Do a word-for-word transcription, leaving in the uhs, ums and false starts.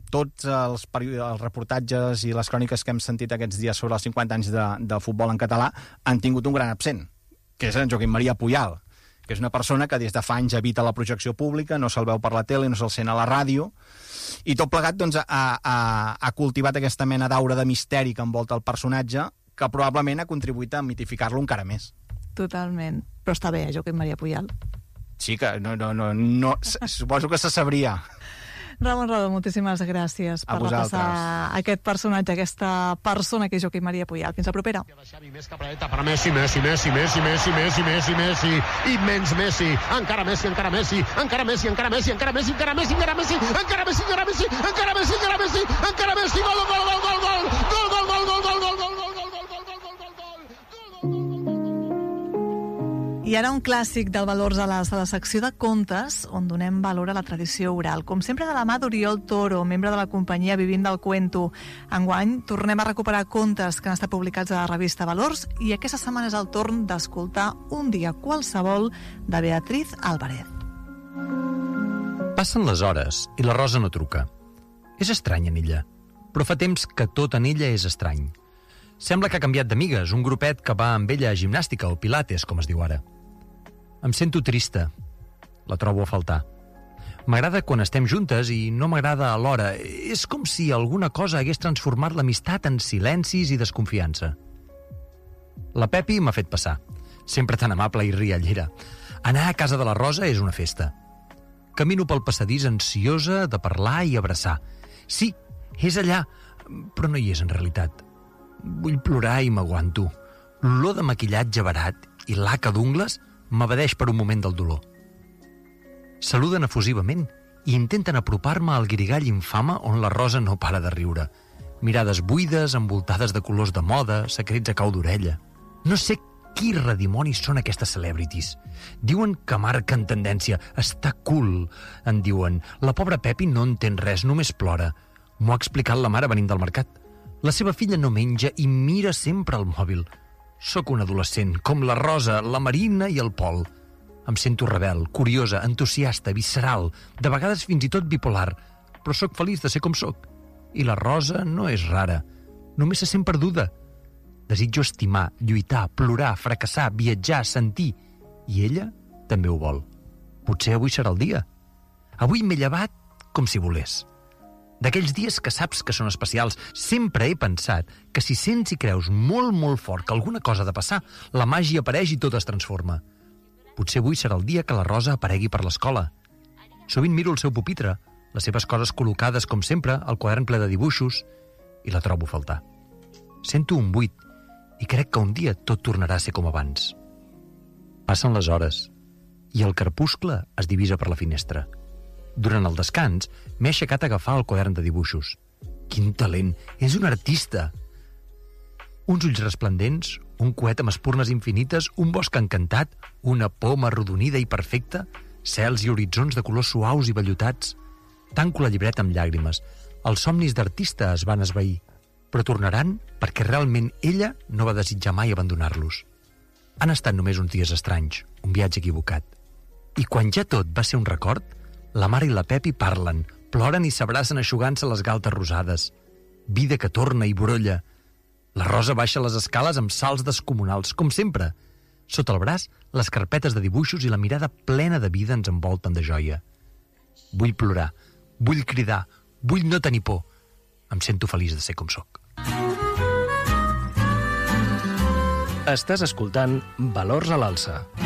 tots els, els reportatges i les cròniques que hem sentit aquests dies sobre els cinquanta anys de, de futbol en català han tingut un gran absent, que és en Joaquim Maria Puyal, que és una persona que des de fa anys evita la projecció pública, no se'l veu per la tele, no se'l sent a la ràdio, i tot plegat doncs, ha, ha, ha cultivat aquesta mena d'aura de misteri que envolta el personatge, que probablement ha contribuït a mitificar-lo encara més. Totalment. Però està bé, eh, Joaquim Maria Puyal? Sí, que no, no, no, no suposo que se sabria. Ramon Rodó, moltíssimes gràcies per repassar aquest personatge, aquesta persona que és Joaquim Maria Puyal. Fins la propera. Més capradeta per a Messi, Messi, Messi, Messi, Messi, Messi, Messi, Messi, immens Messi, encara Messi, encara Messi, encara Messi, encara Messi, encara Messi, encara Messi, encara Messi, encara Messi, encara Messi, encara Messi, encara Messi, encara Messi, gol, gol, gol, gol, gol, gol, gol, gol, gol, gol, gol, gol. I ara un clàssic del Valors a l'Alça, la secció de contes, on donem valor a la tradició oral. Com sempre, de la mà d'Oriol Toro, membre de la companyia Vivint del Cuento. Enguany tornem a recuperar contes que han estat publicats a la revista Valors i aquesta setmana és el torn d'escoltar Un dia qualsevol de Beatriz Álvarez. Passen les hores i la Rosa no truca. És estrany en ella, però fa temps que tot en ella és estrany. Sembla que ha canviat d'amigues, un grupet que va amb ella a gimnàstica o pilates, com es diu ara. Em sento trista. La trobo a faltar. M'agrada quan estem juntes i no m'agrada alhora. És com si alguna cosa hagués transformat l'amistat en silencis i desconfiança. La Pepi m'ha fet passar. Sempre tan amable i riallera. Anar a casa de la Rosa és una festa. Camino pel passadís ansiosa de parlar i abraçar. Sí, és allà, però no hi és en realitat. Vull plorar i m'aguanto. L'olor de maquillatge barat i l'aca d'ungles m'evadeix per un moment del dolor. Saluden efusivament i intenten apropar-me al guirigall infame on la Rosa no para de riure. Mirades buides, envoltades de colors de moda, secrets a cau d'orella. No sé qui redimonis són aquestes celebrities. Diuen que marquen tendència. Està cool, en diuen. La pobra Pepi no entén res, només plora. M'ho ha explicat la mare venint del mercat. La seva filla no menja i mira sempre al mòbil. Sóc un adolescent, com la Rosa, la Marina i el Pol. Em sento rebel, curiosa, entusiasta, visceral, de vegades fins i tot bipolar, però sóc feliç de ser com sóc. I la Rosa no és rara, només se sent perduda. Desitjo estimar, lluitar, plorar, fracassar, viatjar, sentir. I ella també ho vol. Potser avui serà el dia. Avui m'he llevat com si volés. D'aquells dies que saps que són especials, sempre he pensat que si sents i creus molt, molt fort que alguna cosa ha de passar, la màgia apareix i tot es transforma. Potser avui serà el dia que la Rosa aparegui per l'escola. Sovint miro el seu pupitre, les seves coses col·locades com sempre, el quadern ple de dibuixos, i la trobo a faltar. Sento un buit i crec que un dia tot tornarà a ser com abans. Passen les hores i el crepuscle es divisa per la finestra. Durant el descans, m'he aixecat a agafar el quadern de dibuixos. Quin talent! És un artista! Uns ulls resplendents, un coet amb espurnes infinites, un bosc encantat, una poma arrodonida i perfecta, cels i horitzons de colors suaus i vellutats. Tanco la llibreta amb llàgrimes. Els somnis d'artista es van esvair, però tornaran perquè realment ella no va desitjar mai abandonar-los. Han estat només uns dies estranys, un viatge equivocat. I quan ja tot va ser un record, la mare i la Pepi parlen, ploren i s'abracen eixugant-se les galtes rosades. Vida que torna i brolla. La Rosa baixa les escales amb salts descomunals, com sempre. Sota el braç, les carpetes de dibuixos i la mirada plena de vida ens envolten de joia. Vull plorar, vull cridar, vull no tenir por. Em sento feliç de ser com sóc. Estàs escoltant Valors a l'Alça.